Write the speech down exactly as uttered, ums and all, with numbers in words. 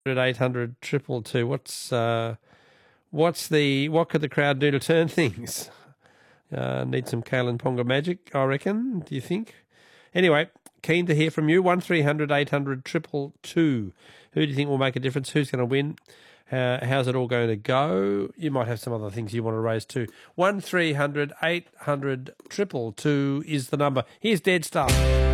eight hundred triple two. What's uh, what's the what could the crowd do to turn things? Uh, need some Kalen Ponga magic, I reckon. Do you think? Anyway, keen to hear from you. One three hundred eight hundred triple two. Who do you think will make a difference? Who's going to win? Uh, how's it all going to go? You might have some other things you want to raise too. One three hundred eight hundred triple two is the number. Here's Dead Stuff.